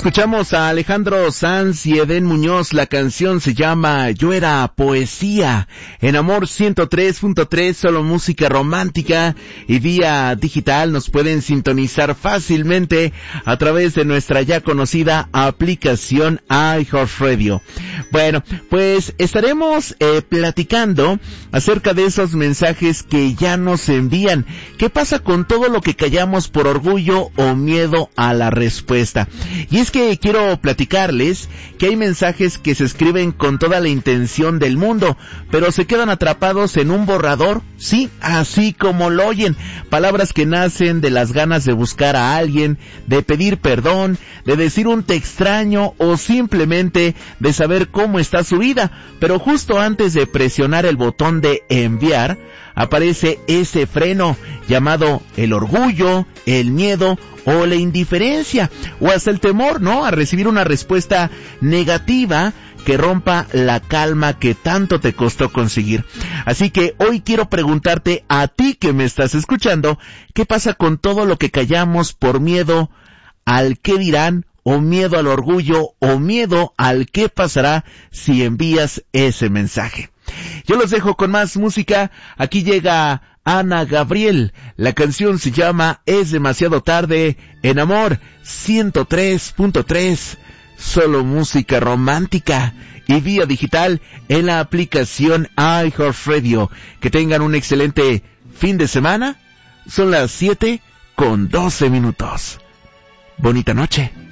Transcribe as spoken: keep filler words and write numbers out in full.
Escuchamos a Alejandro Sanz y Edén Muñoz. La canción se llama Yo era poesía. En Amor ciento tres punto tres, solo música romántica, y vía digital nos pueden sintonizar fácilmente a través de nuestra ya conocida aplicación iHeartRadio. Bueno, pues estaremos eh, platicando acerca de esos mensajes que ya nos envían. ¿Qué pasa con todo lo que callamos por orgullo o miedo a la respuesta? Y es que quiero platicarles que hay mensajes que se escriben con toda la intención del mundo, pero se quedan atrapados en un borrador, sí, así como lo oyen. Palabras que nacen de las ganas de buscar a alguien, de pedir perdón, de decir un te extraño o simplemente de saber cómo está su vida. Pero justo antes de presionar el botón de enviar, aparece ese freno llamado el orgullo, el miedo o la indiferencia, o hasta el temor, ¿no?, a recibir una respuesta negativa que rompa la calma que tanto te costó conseguir. Así que hoy quiero preguntarte a ti que me estás escuchando, ¿qué pasa con todo lo que callamos por miedo al qué dirán, o miedo al orgullo, o miedo al qué pasará si envías ese mensaje? Yo los dejo con más música. Aquí llega Ana Gabriel. La canción se llama Es demasiado tarde, en Amor ciento tres punto tres. Solo música romántica y vía digital en la aplicación iHeartRadio. Que tengan un excelente fin de semana. Son las siete con doce minutos. Bonita noche.